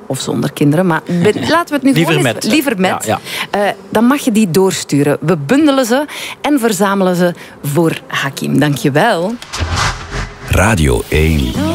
of zonder kinderen, maar laten we het nu liever met. Ja. Dan mag je die doorsturen. We bundelen ze en verzamelen ze voor Hakim. Dank je wel. Radio 1.